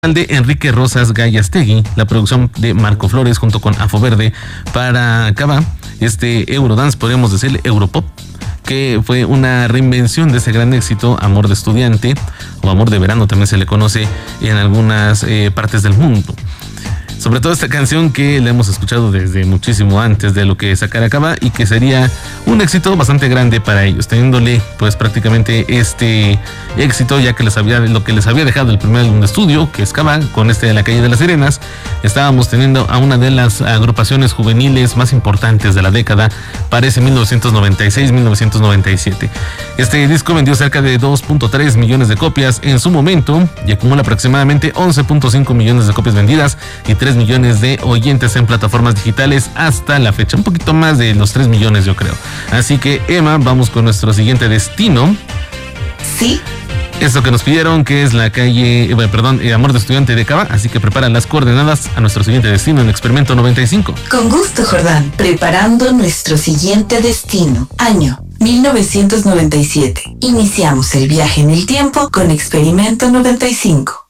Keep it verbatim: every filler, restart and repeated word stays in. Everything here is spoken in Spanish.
de Enrique Rosas Gallastegui, la producción de Marco Flores junto con Afoverde para Cava, este Eurodance, podríamos decir Europop, que fue una reinvención de ese gran éxito, Amor de Estudiante, o Amor de Verano también se le conoce en algunas eh, partes del mundo. Sobre todo esta canción que la hemos escuchado desde muchísimo antes de lo que sacara Cava y que sería un éxito bastante grande para ellos, teniéndole pues prácticamente este éxito, ya que les había lo que les había dejado el primer álbum de estudio, que es Cava, con este de La Calle de las Sirenas. Estábamos teniendo a una de las agrupaciones juveniles más importantes de la década para ese mil novecientos noventa y seis mil novecientos noventa y siete. Este disco vendió cerca de dos punto tres millones de copias en su momento y acumula aproximadamente once punto cinco millones de copias vendidas y tres millones de oyentes en plataformas digitales hasta la fecha, un poquito más de los tres millones yo creo. Así que Emma, vamos con nuestro siguiente destino. Sí. Esto que nos pidieron, que es la calle, eh, perdón, eh, Amor de Estudiante de Cava, así que prepara las coordenadas a nuestro siguiente destino en Experimento noventa y cinco. Con gusto, Jordán, preparando nuestro siguiente destino, año mil novecientos noventa y siete. Iniciamos el viaje en el tiempo con Experimento noventa y cinco.